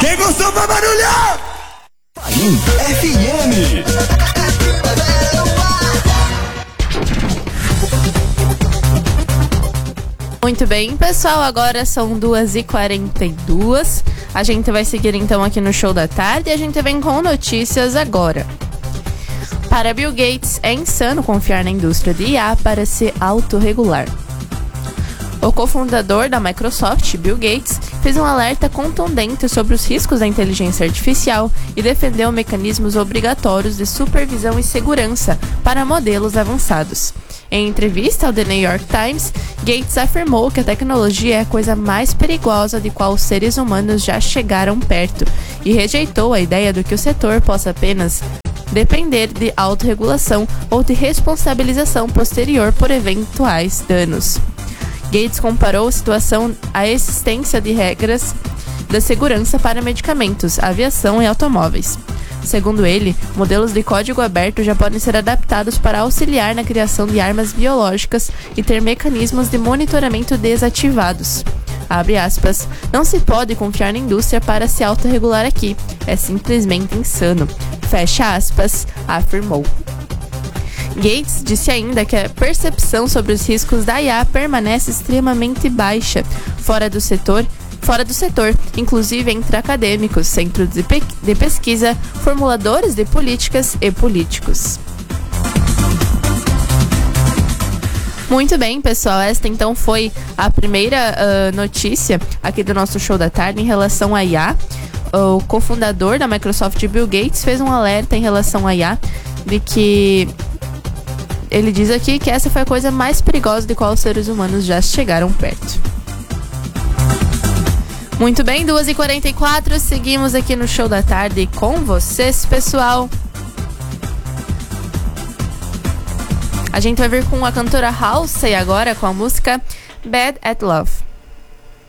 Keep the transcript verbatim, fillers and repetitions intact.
Quem gostou vai barulhar! F M. Muito bem, pessoal, agora são duas e quarenta e duas. A gente vai seguir então aqui no Show da Tarde e a gente vem com notícias agora. Para Bill Gates, é insano confiar na indústria de I A para se autorregular. O cofundador da Microsoft, Bill Gates, fez um alerta contundente sobre os riscos da inteligência artificial e defendeu mecanismos obrigatórios de supervisão e segurança para modelos avançados. Em entrevista ao The New York Times, Gates afirmou que a tecnologia é a coisa mais perigosa de qual os seres humanos já chegaram perto e rejeitou a ideia de que o setor possa apenas depender de autorregulação ou de responsabilização posterior por eventuais danos. Gates comparou a situação à existência de regras da segurança para medicamentos, aviação e automóveis. Segundo ele, modelos de código aberto já podem ser adaptados para auxiliar na criação de armas biológicas e ter mecanismos de monitoramento desativados. Abre aspas, não se pode confiar na indústria para se autorregular aqui, é simplesmente insano. Fecha aspas, afirmou. Gates disse ainda que a percepção sobre os riscos da I A permanece extremamente baixa fora do setor, fora do setor, inclusive entre acadêmicos, centros de, pe- de pesquisa, formuladores de políticas e políticos. Muito bem, pessoal, esta então foi a primeira uh, notícia aqui do nosso Show da Tarde em relação à I A. O cofundador da Microsoft, Bill Gates, fez um alerta em relação à I A de que ele diz aqui que essa foi a coisa mais perigosa de qual os seres humanos já chegaram perto. Muito bem, duas e quarenta e quatro, seguimos aqui no Show da Tarde com vocês, pessoal. A gente vai vir com a cantora Halsey agora com a música Bad at Love.